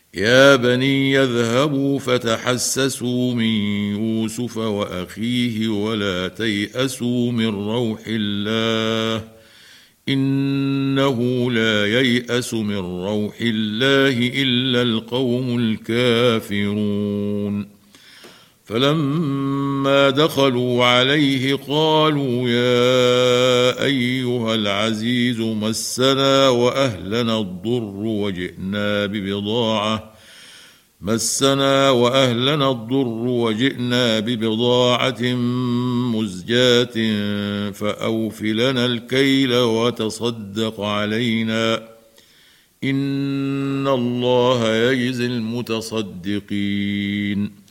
يا بني يذهبوا فتحسسوا من يوسف وأخيه ولا تيأسوا من روح الله إنه لا ييأس من روح الله إلا القوم الكافرون فلما دخلوا عليه قالوا يا أيها العزيز مسنا وأهلنا الضر وجئنا ببضاعة مزجاة فأوف لنا الكيل وتصدق علينا إن الله يجزي المتصدقين